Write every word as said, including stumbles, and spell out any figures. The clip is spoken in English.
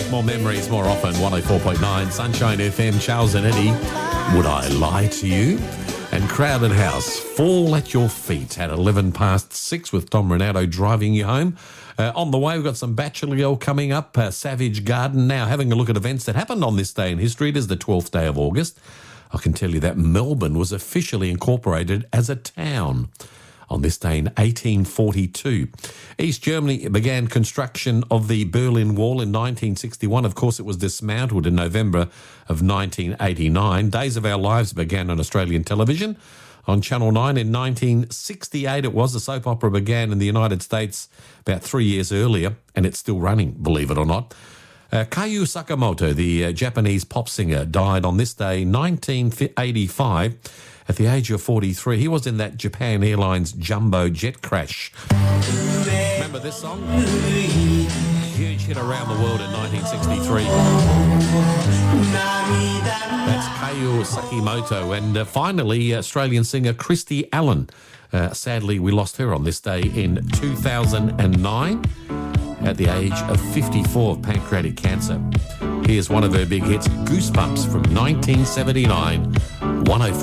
More memories, more often. one oh four point nine Sunshine F M. Charles and Eddie. Would I lie to you? And Crowded House, Fall at Your Feet at eleven past six with Tom Renato driving you home. Uh, on the way, we've got some Bachelor Girl coming up, uh, Savage Garden. Now, having a look at events that happened on this day in history. It is the twelfth day of August. I can tell you that Melbourne was officially incorporated as a town on this day in eighteen forty-two. East Germany began construction of the Berlin Wall in nineteen sixty-one. Of course, it was dismantled in November of nineteen eighty-nine. Days of Our Lives began on Australian television on Channel nine in nineteen sixty-eight. It was. The soap opera began in the United States about three years earlier, and it's still running, believe it or not. Uh, Kayu Sakamoto, the uh, Japanese pop singer, died on this day, nineteen eighty-five, at the age of forty-three. He was in that Japan Airlines jumbo jet crash. Remember this song? Huge hit around the world in nineteen sixty-three. That's Kayu Sakamoto. And uh, finally, Australian singer Christy Allen. Uh, sadly, we lost her on this day in two thousand nine. At the age of fifty-four of pancreatic cancer. Here's one of her big hits, Goosebumps from nineteen seventy-nine, one oh four.